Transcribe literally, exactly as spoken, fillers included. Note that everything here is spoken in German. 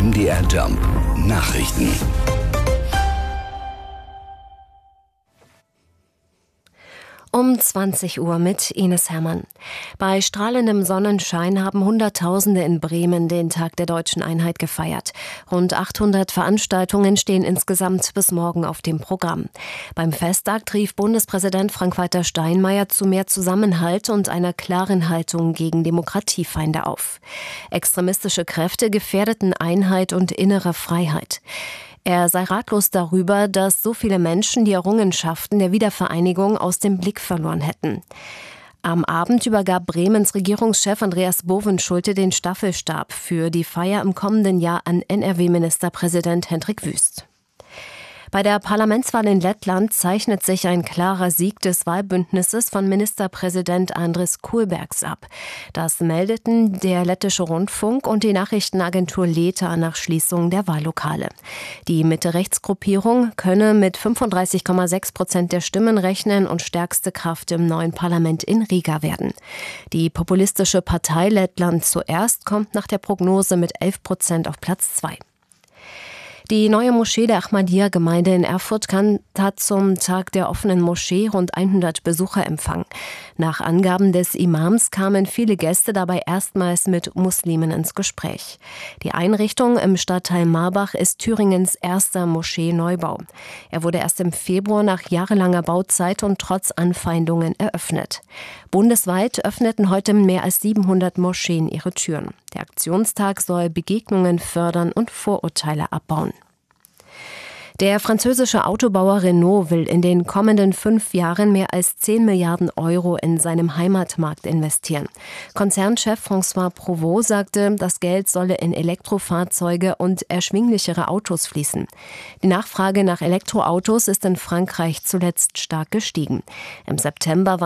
M D R Jump Nachrichten. Um zwanzig Uhr mit Ines Hermann. Bei strahlendem Sonnenschein haben Hunderttausende in Bremen den Tag der Deutschen Einheit gefeiert. Rund achthundert Veranstaltungen stehen insgesamt bis morgen auf dem Programm. Beim Festakt rief Bundespräsident Frank-Walter Steinmeier zu mehr Zusammenhalt und einer klaren Haltung gegen Demokratiefeinde auf. Extremistische Kräfte gefährdeten Einheit und innere Freiheit. Er sei ratlos darüber, dass so viele Menschen die Errungenschaften der Wiedervereinigung aus dem Blick verloren hätten. Am Abend übergab Bremens Regierungschef Andreas Bovenschulte den Staffelstab für die Feier im kommenden Jahr an N R W-Ministerpräsident Hendrik Wüst. Bei der Parlamentswahl in Lettland zeichnet sich ein klarer Sieg des Wahlbündnisses von Ministerpräsident Andris Kulbergs ab. Das meldeten der lettische Rundfunk und die Nachrichtenagentur Leta nach Schließung der Wahllokale. Die Mitte-Rechts-Gruppierung könne mit fünfunddreißig Komma sechs Prozent der Stimmen rechnen und stärkste Kraft im neuen Parlament in Riga werden. Die populistische Partei Lettland zuerst kommt nach der Prognose mit elf Prozent auf Platz zwei. Die neue Moschee der Ahmadiyya-Gemeinde in Erfurt kann, hat zum Tag der offenen Moschee rund hundert Besucher empfangen. Nach Angaben des Imams kamen viele Gäste dabei erstmals mit Muslimen ins Gespräch. Die Einrichtung im Stadtteil Marbach ist Thüringens erster Moschee-Neubau. Er wurde erst im Februar nach jahrelanger Bauzeit und trotz Anfeindungen eröffnet. Bundesweit öffneten heute mehr als siebenhundert Moscheen ihre Türen. Der Aktionstag soll Begegnungen fördern und Vorurteile abbauen. Der französische Autobauer Renault will in den kommenden fünf Jahren mehr als zehn Milliarden Euro in seinem Heimatmarkt investieren. Konzernchef François Provost sagte, das Geld solle in Elektrofahrzeuge und erschwinglichere Autos fließen. Die Nachfrage nach Elektroautos ist in Frankreich zuletzt stark gestiegen. Im September war